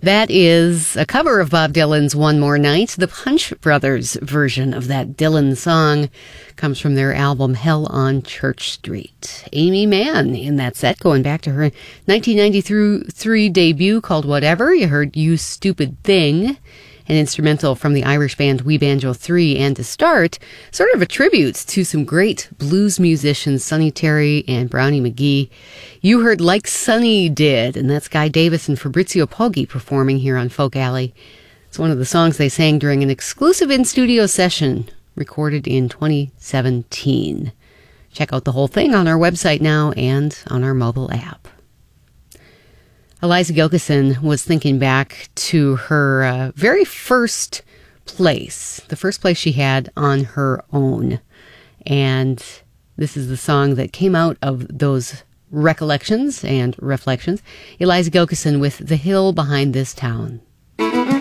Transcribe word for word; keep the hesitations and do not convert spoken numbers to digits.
That is a cover of Bob Dylan's One More Night. The Punch Brothers version of that Dylan song comes from their album Hell on Church Street. Amy Mann in that set, going back to her nineteen ninety-three debut called Whatever. You heard You Stupid Thing, an instrumental from the Irish band We Banjo three, and to start, sort of a tribute to some great blues musicians, Sonny Terry and Brownie McGhee. You heard Like Sonny Did, and that's Guy Davis and Fabrizio Poggi performing here on Folk Alley. It's one of the songs they sang during an exclusive in-studio session recorded in twenty seventeen. Check out the whole thing on our website now and on our mobile app. Eliza Gilkyson was thinking back to her uh, very first place, the first place she had on her own. And this is the song that came out of those recollections and reflections. Eliza Gilkyson with The Hill Behind This Town.